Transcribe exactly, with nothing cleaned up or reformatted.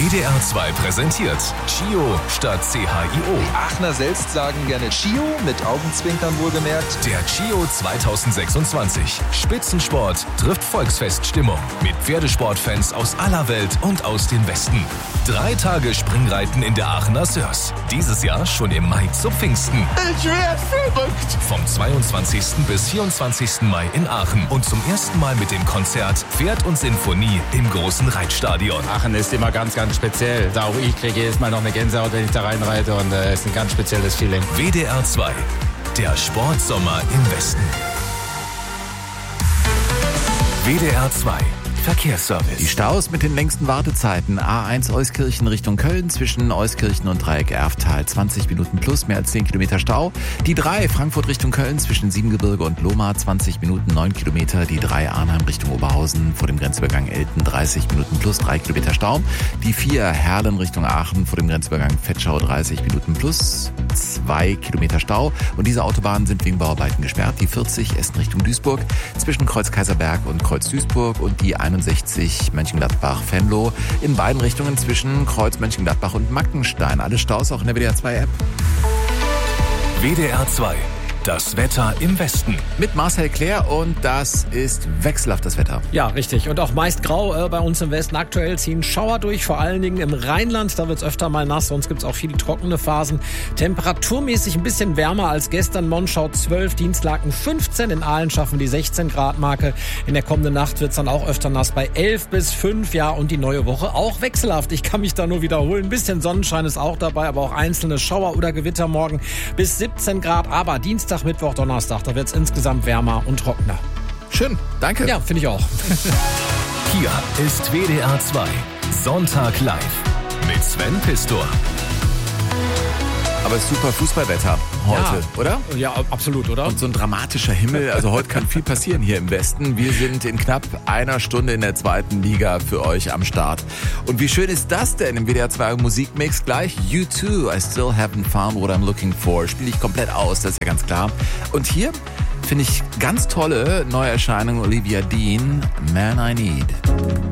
W D R zwei präsentiert Chio statt C H I O. Die Aachener selbst sagen gerne Chio, mit Augenzwinkern wohlgemerkt. Der Chio zweitausendsechsundzwanzig. Spitzensport trifft Volksfeststimmung. Mit Pferdesportfans aus aller Welt und aus dem Westen. Drei Tage Springreiten in der Aachener Sörs. Dieses Jahr schon im Mai zu Pfingsten. Ich werd verrückt. Vom zweiundzwanzigsten bis vierundzwanzigsten Mai in Aachen. Und zum ersten Mal mit dem Konzert Pferd und Sinfonie im großen Reitstadion. Aachen ist immer ganz, ganz speziell. Da auch ich kriege jedes Mal noch eine Gänsehaut, wenn ich da reinreite. Und es äh, ist ein ganz spezielles Feeling. W D R zwei. Der Sportsommer im Westen. W D R zwei. Verkehrsservice. Die Staus mit den längsten Wartezeiten. A eins Euskirchen Richtung Köln zwischen Euskirchen und Dreieck Erftal. zwanzig Minuten plus, mehr als zehn Kilometer Stau. Die drei Frankfurt Richtung Köln zwischen Siebengebirge und Lohmar. zwanzig Minuten, neun Kilometer. Die drei Arnheim Richtung Oberhausen vor dem Grenzübergang Elten. dreißig Minuten plus, drei Kilometer Stau. Die vier Herlen Richtung Aachen vor dem Grenzübergang Vetschau. dreißig Minuten plus, zwei Kilometer Stau. Und diese Autobahnen sind wegen Bauarbeiten gesperrt. Die vierzig Essen Richtung Duisburg zwischen Kreuz Kaiserberg und Kreuz Duisburg und die einundsechzig Mönchengladbach-Venlo in beiden Richtungen zwischen Kreuz Mönchengladbach und Mackenstein. Alle Staus auch in der W D R zwei App. W D R zwei. Das Wetter im Westen. Mit Marcel Claire und das ist wechselhaftes Wetter. Ja, richtig. Und auch meist grau äh, bei uns im Westen. Aktuell ziehen Schauer durch, vor allen Dingen im Rheinland. Da wird es öfter mal nass, sonst gibt es auch viele trockene Phasen. Temperaturmäßig ein bisschen wärmer als gestern. Monschau zwölf, Dienstlaken fünfzehn. In Aalen schaffen die sechzehn Grad Marke. In der kommenden Nacht wird es dann auch öfter nass bei elf bis fünf. Ja, und die neue Woche auch wechselhaft. Ich kann mich da nur wiederholen. Ein bisschen Sonnenschein ist auch dabei, aber auch einzelne Schauer oder Gewitter morgen bis siebzehn Grad. Aber Dienstag, Mittwoch, Donnerstag, da wird es insgesamt wärmer und trockener. Schön, danke. Ja, finde ich auch. Hier ist W D R zwei. Sonntag live mit Sven Pistor. Aber super Fußballwetter heute, Ja. oder? Ja, absolut, oder? Und so ein dramatischer Himmel. Also heute kann viel passieren hier im Westen. Wir sind in knapp einer Stunde in der zweiten Liga für euch am Start. Und wie schön ist das denn im W D R zwei Musikmix? Gleich U zwei, I Still Haven't Found What I'm Looking For. Spiele ich komplett aus, das ist ja ganz klar. Und hier finde ich ganz tolle Neuerscheinung Olivia Dean, Man I Need.